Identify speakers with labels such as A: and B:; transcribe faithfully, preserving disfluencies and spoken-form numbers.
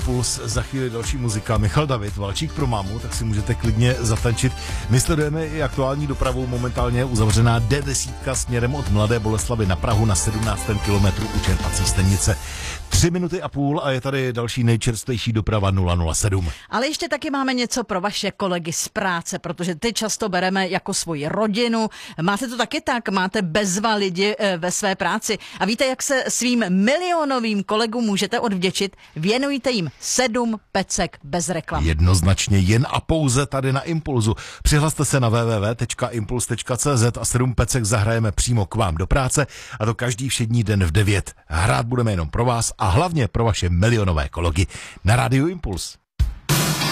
A: Impuls, za chvíli další muzika. Michal David, Valčík pro mámu, tak si můžete klidně zatančit. My sledujeme i aktuální dopravu, momentálně uzavřená D deset směrem od Mladé Boleslavi na Prahu na sedmnáctém kilometru u čerpací stanice. Tři minuty a půl a je tady další nejčerstvější doprava nula nula sedm.
B: Ale ještě taky máme něco pro vaše kolegy z práce, protože ty často bereme jako svoji rodinu. Máte to taky tak? Máte bezva lidi ve své práci. A víte, jak se svým milionovým kolegům můžete odvděčit? Věnujte jim sedm pecek bez reklam.
A: Jednoznačně jen a pouze tady na Impulzu. Přihlaste se na w w w tečka impuls tečka c z a sedm pecek zahrajeme přímo k vám do práce, a to každý všední den v devět. Hrát budeme jenom pro vás a hlavně pro vaše milionové kolegy na rádiu Impuls.